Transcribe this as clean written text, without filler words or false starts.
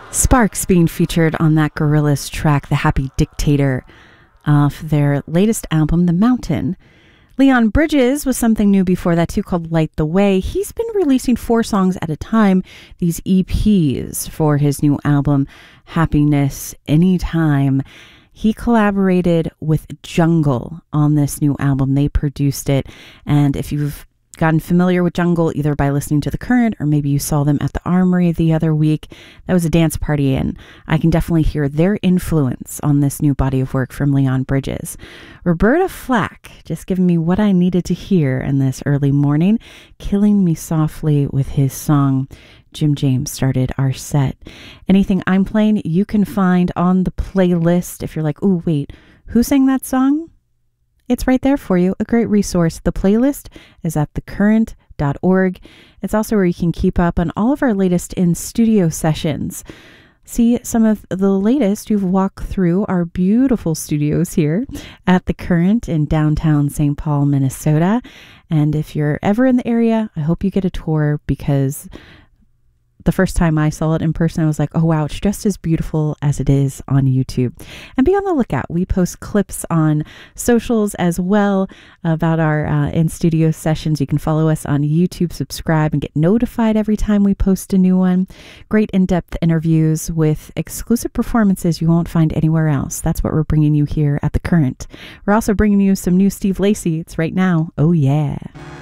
Sparks being featured on that Gorillaz track, The Happy Dictator, off their latest album, The Mountain. Leon Bridges was something new before that too, called Light the Way. He's been releasing 4 songs at a time, these EPs, for his new album, Happiness Anytime. He collaborated with Jungle on this new album. They produced it, and if you've gotten familiar with Jungle either by listening to The Current or maybe you saw them at the Armory the other week, that was a dance party, and I can definitely hear their influence on this new body of work from Leon Bridges. Roberta Flack just giving me what I needed to hear in this early morning, Killing Me Softly with his song. Jim James started our set. Anything I'm playing you can find on the playlist. If you're like, oh wait, who sang that song? It's right there for you, a great resource. The playlist is at thecurrent.org. It's also where you can keep up on all of our latest in-studio sessions. See some of the latest. You've walked through our beautiful studios here at The Current in downtown St. Paul, Minnesota. And if you're ever in the area, I hope you get a tour, because the first time I saw it in person, I was like, oh wow, it's just as beautiful as it is on YouTube. And be on the lookout. We post clips on socials as well about our in-studio sessions. You can follow us on YouTube, subscribe, and get notified every time we post a new one. Great in-depth interviews with exclusive performances you won't find anywhere else. That's what we're bringing you here at The Current. We're also bringing you some new Steve Lacy. It's right now. Oh yeah.